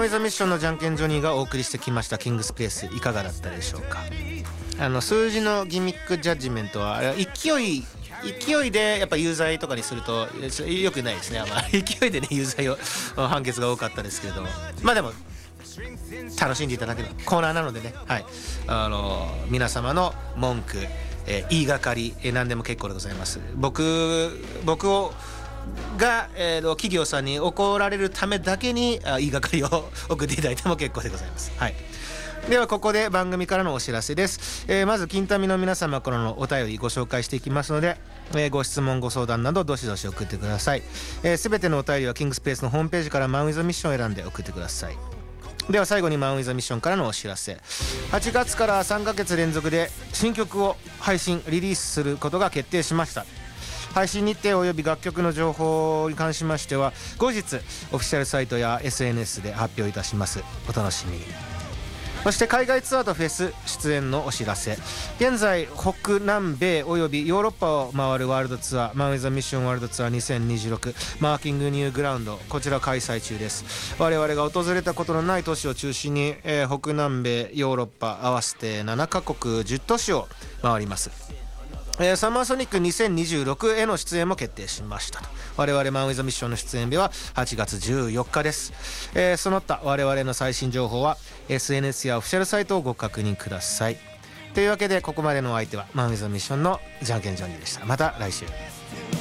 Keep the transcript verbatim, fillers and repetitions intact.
マン・ウィザ・ミッションのじゃんけんジョニーがお送りしてきましたキングスペース、いかがだったでしょうか。あの数字のギミックジャッジメントは勢い勢いでやっぱ有罪とかにするとよくないですね。あんまり勢いでね有罪を判決が多かったですけれども、まあでも楽しんでいただけるコーナーなのでね、はい、あの皆様の文句、えー、言いがかり、えー、何でも結構でございます。僕僕をが、えー、企業さんに怒られるためだけにあ言いがかりを送っていただいても結構でございます。はい、ではここで番組からのお知らせです。えー、まず金民の皆様からのお便りご紹介していきますので、えー、ご質問ご相談などどしどし送ってください。すべ、えー、てのお便りはキングスペースのホームページからマン・ウィザ・ミッションを選んで送ってください。では最後にマン・ウィザ・ミッションからのお知らせ。はちがつからさんかげつ連続で新曲を配信リリースすることが決定しました。配信日程および楽曲の情報に関しましては後日オフィシャルサイトや エスエヌエス で発表いたします。お楽しみに。そして海外ツアーとフェス出演のお知らせ。現在北南米およびヨーロッパを回るワールドツアーマン・ウィザ・ミッションワールドツアーにせんにじゅうろくマーキングニューグラウンド、こちら開催中です。我々が訪れたことのない都市を中心に、えー、北南米ヨーロッパ合わせてななかこくじゅっ都市を回ります。えー、サマーソニックにせんにじゅうろくへの出演も決定しましたと。我々マン・ウィザ・ミッションの出演日ははちがつじゅうよっかです。えー、その他我々の最新情報は エスエヌエス やオフィシャルサイトをご確認ください。というわけでここまでのお相手はマン・ウィザ・ミッションのじゃんけんジョニーでした。また来週。